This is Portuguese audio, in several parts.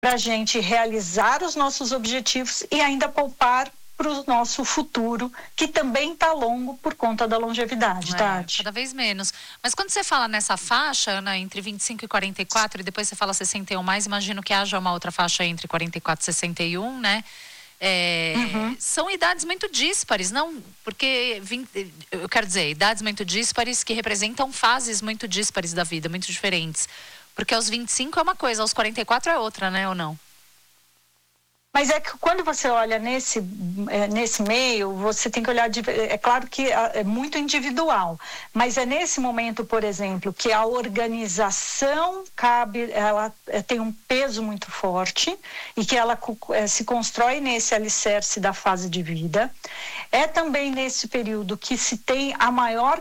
para a gente realizar os nossos objetivos e ainda poupar para o nosso futuro, que também está longo por conta da longevidade, Tati. Cada vez menos. Mas quando você fala nessa faixa, Ana, entre 25 e 44, e depois você fala 61 mais, imagino que haja uma outra faixa entre 44 e 61, né? São idades muito díspares, não? Porque, eu quero dizer, idades muito díspares que representam fases muito díspares da vida, muito diferentes. Porque aos 25 é uma coisa, aos 44 é outra, né? Ou não? Mas é que quando você olha nesse meio, você tem que olhar, é claro que é muito individual, mas é nesse momento, por exemplo, que a organização ela tem um peso muito forte e que ela se constrói nesse alicerce da fase de vida. É também nesse período que se tem a maior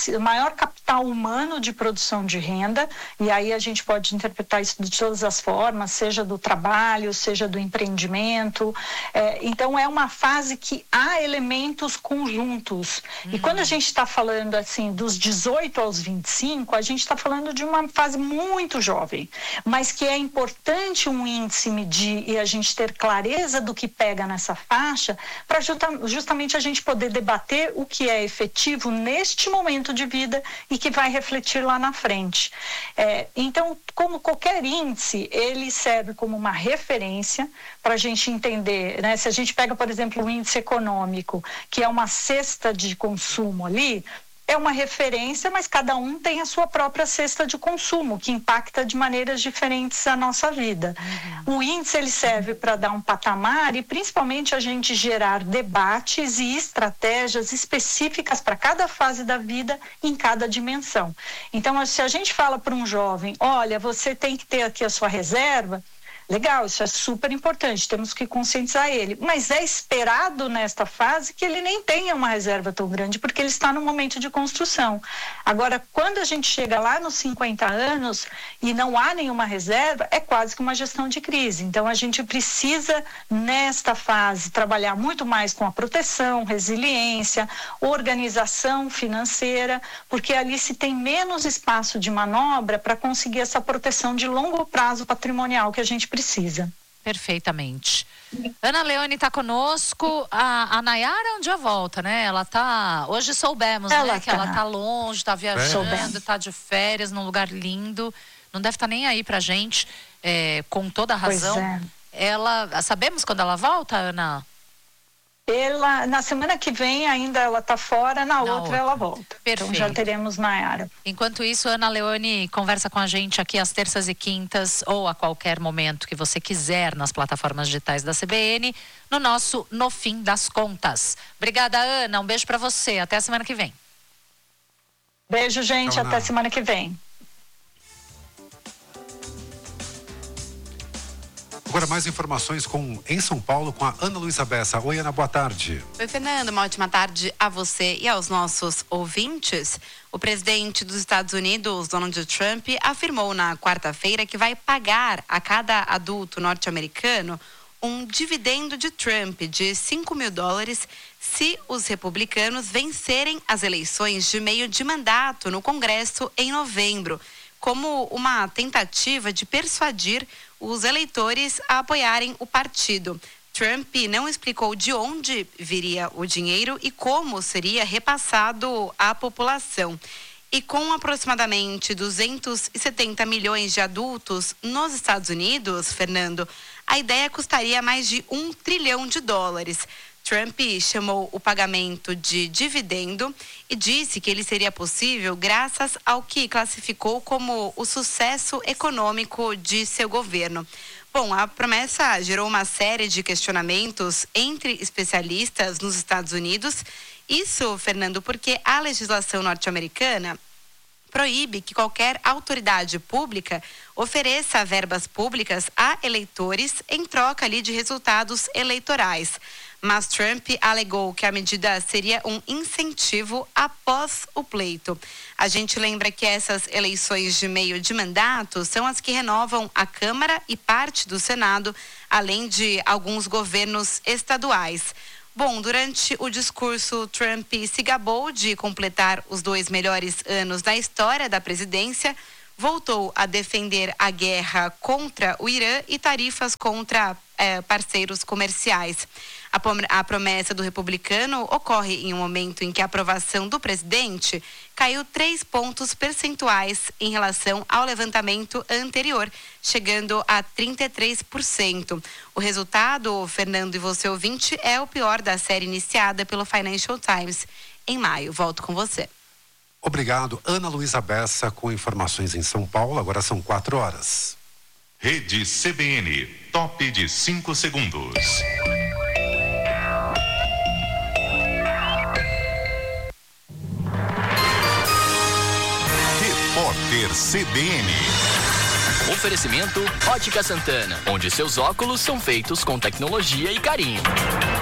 capital humano de produção de renda, e aí a gente pode interpretar isso de todas as formas, seja do trabalho, seja do empreendimento. Então é uma fase que há elementos conjuntos. E quando a gente está falando assim dos 18 aos 25, a gente está falando de uma fase muito jovem, mas que é importante um índice medir e a gente ter clareza do que pega nessa faixa para justamente a gente poder debater o que é efetivo neste momento de vida e que vai refletir lá na frente. Então, como qualquer índice, ele serve como uma referência para a gente entender, né? Se a gente pega, por exemplo, o índice econômico, que é uma cesta de consumo ali, é uma referência, mas cada um tem a sua própria cesta de consumo, que impacta de maneiras diferentes a nossa vida. O índice, ele serve para dar um patamar e principalmente a gente gerar debates e estratégias específicas para cada fase da vida em cada dimensão. Então, se a gente fala para um jovem, olha, você tem que ter aqui a sua reserva, legal, isso é super importante, temos que conscientizar ele. Mas é esperado nesta fase que ele nem tenha uma reserva tão grande, porque ele está no momento de construção. Agora, quando a gente chega lá nos 50 anos e não há nenhuma reserva, é quase que uma gestão de crise. Então, a gente precisa, nesta fase, trabalhar muito mais com a proteção, resiliência, organização financeira, porque ali se tem menos espaço de manobra para conseguir essa proteção de longo prazo patrimonial que a gente precisa. Perfeitamente. Ana Leone está conosco. A Nayara um dia volta, né? Ela tá. Hoje soubemos, né? Que ela tá longe, tá viajando, tá de férias num lugar lindo. Não deve estar nem aí pra gente, com toda a razão. Sabemos quando ela volta, Ana? Na semana que vem ainda ela está fora, na outra ela volta. Perfeito. Então já teremos Nayara. Enquanto isso, Ana Leone conversa com a gente aqui às terças e quintas ou a qualquer momento que você quiser nas plataformas digitais da CBN, no nosso No Fim das Contas. Obrigada, Ana. Um beijo para você. Até a semana que vem. Beijo, gente. Tchau, até semana que vem. Agora mais informações em São Paulo com a Ana Luísa Bessa. Oi, Ana, boa tarde. Oi, Fernando, uma ótima tarde a você e aos nossos ouvintes. O presidente dos Estados Unidos, Donald Trump, afirmou na quarta-feira que vai pagar a cada adulto norte-americano um dividendo de Trump de $5 mil se os republicanos vencerem as eleições de meio de mandato no Congresso em novembro, como uma tentativa de persuadir os eleitores a apoiarem o partido. Trump não explicou de onde viria o dinheiro e como seria repassado à população. E com aproximadamente 270 milhões de adultos nos Estados Unidos, Fernando, a ideia custaria mais de $1 trilhão. Trump chamou o pagamento de dividendo e disse que ele seria possível graças ao que classificou como o sucesso econômico de seu governo. Bom, a promessa gerou uma série de questionamentos entre especialistas nos Estados Unidos. Isso, Fernando, porque a legislação norte-americana proíbe que qualquer autoridade pública ofereça verbas públicas a eleitores em troca ali de resultados eleitorais. Mas Trump alegou que a medida seria um incentivo após o pleito. A gente lembra que essas eleições de meio de mandato são as que renovam a Câmara e parte do Senado, além de alguns governos estaduais. Bom, durante o discurso, Trump se gabou de completar os 2 melhores anos da história da presidência, voltou a defender a guerra contra o Irã e tarifas contra parceiros comerciais. A promessa do republicano ocorre em um momento em que a aprovação do presidente caiu 3 pontos percentuais em relação ao levantamento anterior, chegando a 33%. O resultado, Fernando e você ouvinte, é o pior da série iniciada pelo Financial Times em maio. Volto com você. Obrigado, Ana Luísa Bessa, com informações em São Paulo. Agora são 4 horas. Rede CBN, top de 5 segundos. Repórter CBN. Oferecimento Ótica Santana, onde seus óculos são feitos com tecnologia e carinho.